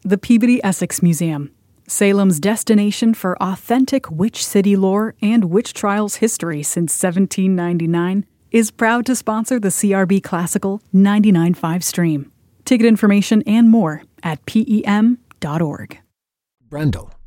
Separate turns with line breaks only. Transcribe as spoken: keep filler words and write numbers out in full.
The Peabody Essex Museum, Salem's destination for authentic witch city lore and witch trials history since seventeen ninety-nine, is proud to sponsor the C R B Classical ninety-nine point five stream. Ticket information and more at P E M dot org.
Brendel,